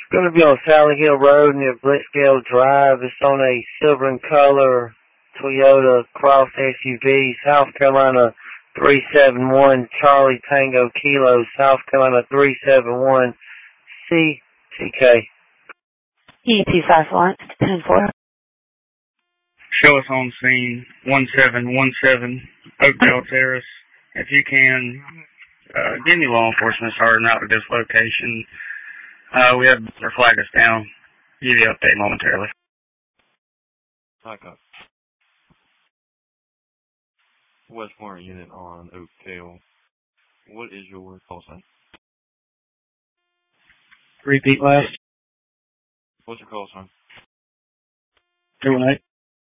It's going to be on Sally Hill Road near Blitzscale Drive. It's on a silver and color Toyota Cross SUV, South Carolina 371 Charlie Tango Kilo, South Carolina 371 CTK. E25 10-4. Show us on scene 1717 Oakdale Terrace. If you can, give me law enforcement starting out at this location. We have their flag us down. Give you an update momentarily. Okay. Westmore unit on Oakdale. What is your call sign? Repeat last. What's your call sign? 218.